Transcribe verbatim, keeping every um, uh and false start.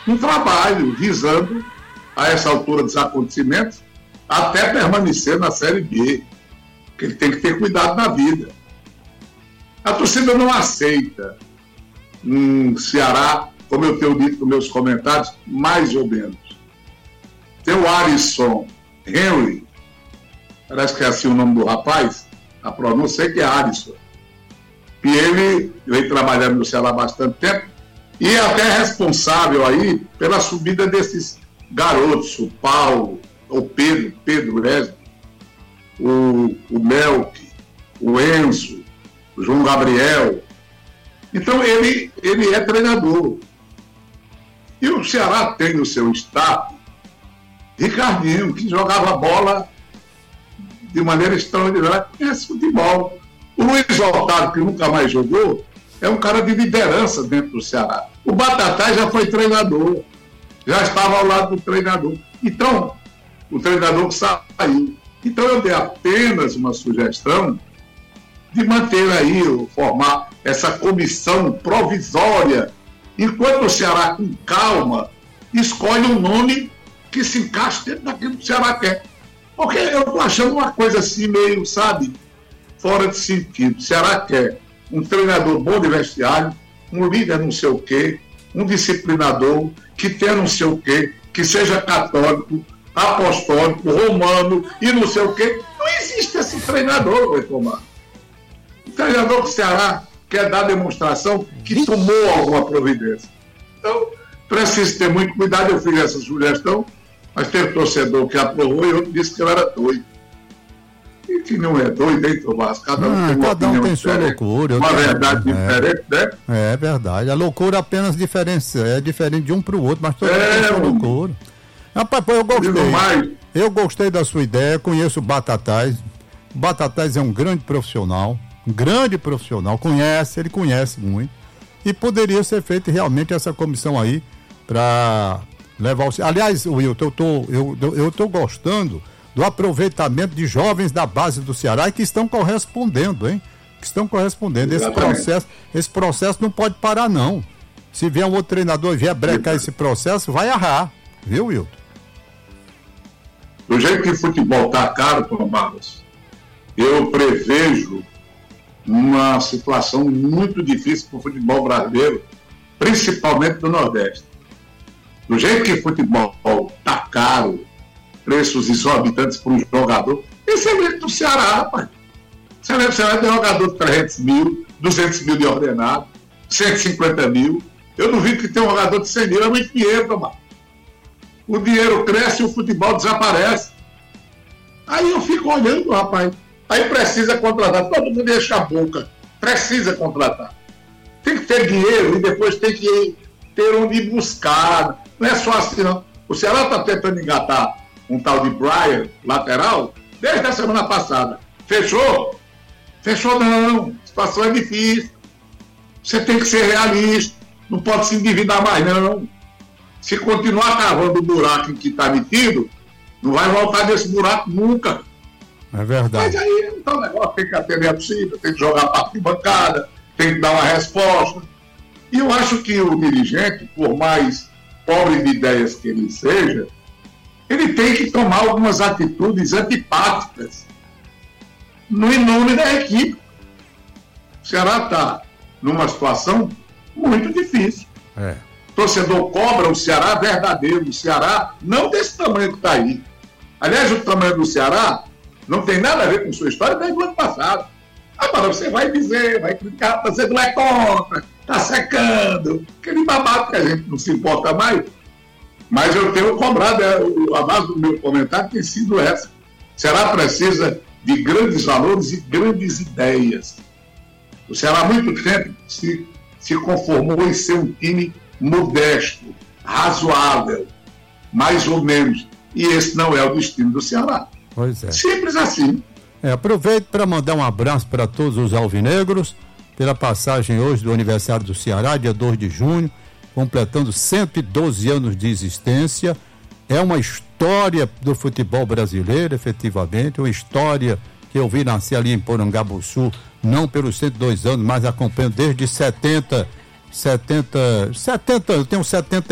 um trabalho visando, a essa altura dos acontecimentos, até permanecer na Série B, que ele tem que ter cuidado na vida. A torcida não aceita um Ceará, como eu tenho dito nos meus comentários, mais ou menos. Tem o Alisson Henry, parece que é assim o nome do rapaz, a pronúncia sei que é Alisson, e ele vem trabalhando no Ceará há bastante tempo, e é até responsável aí pela subida desses garotos, o Paulo, o Pedro, Pedro Wesley, o, o Melk, o Enzo, o João Gabriel. Então ele, ele é treinador. E o Ceará tem no seu staff Ricardinho, que jogava bola de maneira extraordinária, conhece futebol. O Luiz Otávio, que nunca mais jogou, é um cara de liderança dentro do Ceará. O Batatais já foi treinador, já estava ao lado do treinador. Então, o treinador que saiu. Então eu dei apenas uma sugestão de manter aí, formar essa comissão provisória, enquanto o Ceará, com calma, escolhe um nome que se encaixe dentro daquilo que o Ceará quer. Porque eu estou achando uma coisa assim meio, sabe, fora de sentido. O Ceará quer um treinador bom de vestiário, um líder não sei o quê, um disciplinador, que tenha não sei o quê, que seja católico, apostólico, romano e não sei o quê. Não existe esse treinador, vai tomar. O treinador do Ceará quer dar demonstração que tomou alguma providência. Então, preciso ter muito cuidado. Eu fiz essa sugestão, mas tem um torcedor que aprovou e outro disse que eu era doido. E que não é doido, hein, Tomás? Cada um ah, tem uma cada um tem sua loucura. Uma tenho... verdade é. diferente, né? É verdade. A loucura apenas diferencia, é diferente de um para o outro, mas todo mundo É, tem sua mano. loucura. Rapaz, pô, eu gostei. mais. Eu gostei da sua ideia, conheço o Batatais. O Batatais é um grande profissional, um grande profissional, conhece, ele conhece muito. E poderia ser feita realmente essa comissão aí para levar o... Aliás, Wilton, eu tô, eu, eu tô gostando do aproveitamento de jovens da base do Ceará que estão correspondendo, hein? Que estão correspondendo. Esse processo, esse processo não pode parar, não. Se vier um outro treinador e vier brecar esse processo, vai errar. Viu, Wilton? Do jeito que o futebol está caro, Tomás, eu prevejo uma situação muito difícil para o futebol brasileiro, principalmente do Nordeste. Do jeito que o futebol está caro, preços exorbitantes para um jogador, esse é o do Ceará, rapaz. Você lembra, o Ceará tem jogador de trezentos mil, duzentos mil de ordenado, cento e cinquenta mil. Eu duvido que tenha um jogador de cem mil, é muito dinheiro, Tomás. O dinheiro cresce e o futebol desaparece. Aí eu fico olhando, rapaz. Aí precisa contratar. Todo mundo deixa a boca. Precisa contratar. Tem que ter dinheiro e depois tem que ter onde ir buscar. Não é só assim, não. O Ceará está tentando engatar um tal de Brian, lateral, desde a semana passada. Fechou? Fechou não. A situação é difícil. Você tem que ser realista. Não pode se endividar mais, não. Se continuar cavando o buraco em que está metido, não vai voltar desse buraco nunca. É verdade. Mas aí, então, o negócio tem que atender a possível, tem que jogar para a bancada, tem que dar uma resposta. E eu acho que o dirigente, por mais pobre de ideias que ele seja, ele tem que tomar algumas atitudes antipáticas no nome da equipe. O Ceará está numa situação muito difícil. É. O torcedor cobra o Ceará verdadeiro, o Ceará não desse tamanho que está aí. Aliás, o tamanho do Ceará não tem nada a ver com sua história desde o ano passado. Agora você vai dizer, vai criticar, você não é contra, está secando, aquele babado que a gente não se importa mais. Mas eu tenho cobrado, a base do meu comentário tem sido essa. O Ceará precisa de grandes valores e grandes ideias. O Ceará há muito tempo se, se conformou em ser um time modesto, razoável, mais ou menos. E esse não é o destino do Ceará. Pois é. Simples assim. É, aproveito para mandar um abraço para todos os alvinegros, pela passagem hoje do aniversário do Ceará, dia dois de junho, completando cento e doze anos de existência. É uma história do futebol brasileiro, efetivamente, uma história que eu vi nascer ali em Porangabuçu, não pelos cento e dois anos, mas acompanho desde setenta, setenta, setenta, eu tenho setenta